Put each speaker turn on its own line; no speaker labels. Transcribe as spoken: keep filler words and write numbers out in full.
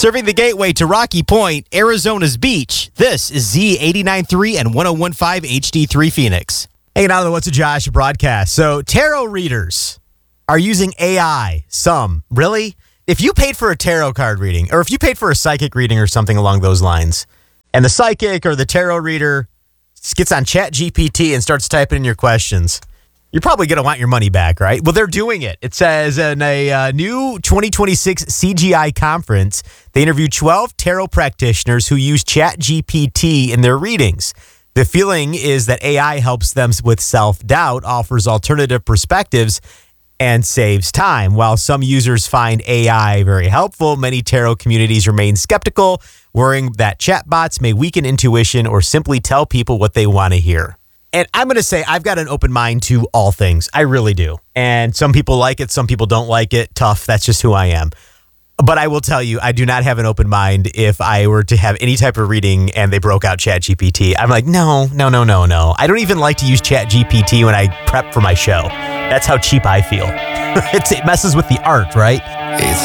Serving the gateway to Rocky Point, Arizona's beach. This is Z eighty-nine point three and ten fifteen H D three Phoenix. Hanging out on the What's a Josh broadcast. So tarot readers are using A I. Some. Really? If you paid for a tarot card reading, or if you paid for a psychic reading or something along those lines, and the psychic or the tarot reader gets on Chat G P T and starts typing in your questions, you're probably going to want your money back, right? Well, they're doing it. It says in a uh, new twenty twenty-six C G I conference, they interviewed twelve tarot practitioners who use Chat G P T in their readings. The feeling is that A I helps them with self-doubt, offers alternative perspectives, and saves time. While some users find A I very helpful, many tarot communities remain skeptical, worrying that chatbots may weaken intuition or simply tell people what they want to hear. And I'm going to say I've got an open mind to all things. I really do. And some people like it. Some people don't like it. Tough. That's just who I am. But I will tell you, I do not have an open mind if I were to have any type of reading and they broke out Chat G P T. I'm like, no, no, no, no, no. I don't even like to use Chat G P T when I prep for my show. That's how cheap I feel. it's, it messes with the art, right?
It's